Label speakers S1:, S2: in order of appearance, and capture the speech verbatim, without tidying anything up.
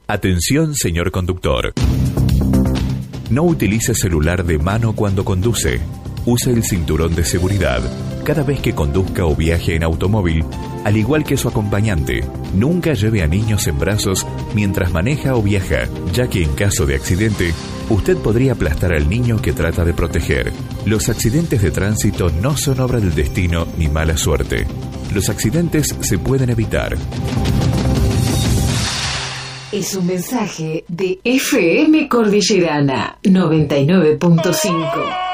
S1: Atención, señor conductor. No utilice celular de mano cuando conduce. Use el cinturón de seguridad cada vez que conduzca o viaje en automóvil, al igual que su acompañante. Nunca lleve a niños en brazos mientras maneja o viaja, ya que en caso de accidente, usted podría aplastar al niño que trata de proteger. Los accidentes de tránsito no son obra del destino ni mala suerte. Los accidentes se pueden evitar.
S2: Es un mensaje de F M Cordillerana noventa y nueve punto cinco.